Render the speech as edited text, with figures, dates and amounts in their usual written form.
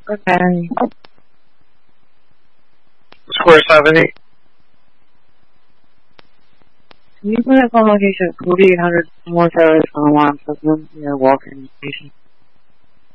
Okay. Square 70. Can you put up on location 4800 North Arizona 17, walking station?